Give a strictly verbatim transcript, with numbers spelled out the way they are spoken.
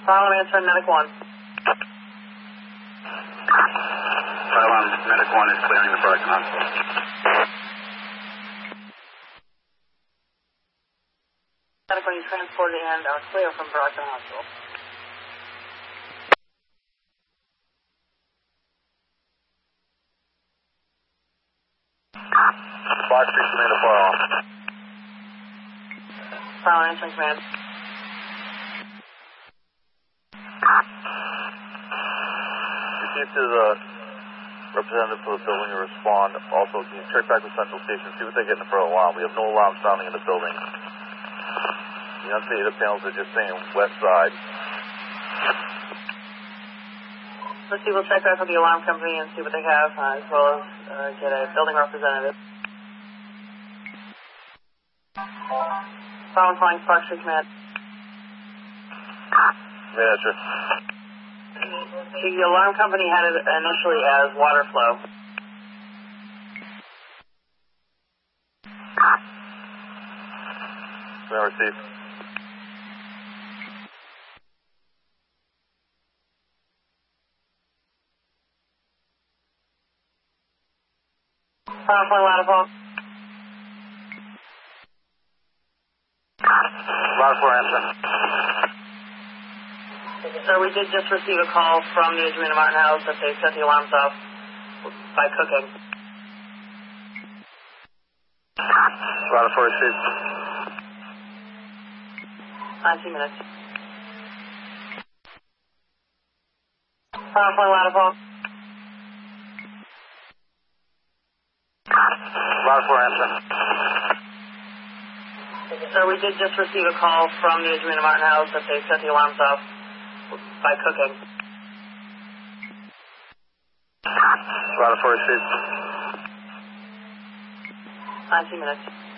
Follow answer, Medic one. Cylon, Medic one is clearing the Brockton Hospital. Medic one, you transported and are clear from Brockton Hospital. Box three, command to fire off. Follow answer, command. Receive to the representative for the building to respond. Also, can you check back with Central Station, see what they get in the front alarm. We have no alarm sounding in the building. The unstated panels are just saying west side. Let's see, we'll check back with the alarm company and see what they have, uh, as well as uh, get a building representative. Follow flying Spark Street Command. Yeah, sure. The alarm company had it initially as water flow. Command receive. Follow flying ladder fall. Ladder four answer. Sir, we did just receive a call from the Edgemina Martin House that they set the alarms off by cooking. Ladder four receive. nineteen minutes. Follow flying ladder fall. Ladder four answer. Sir, we did just receive a call from the Edgemina Martin House that they set the alarms off by cooking. Ladder four receive. nineteen minutes.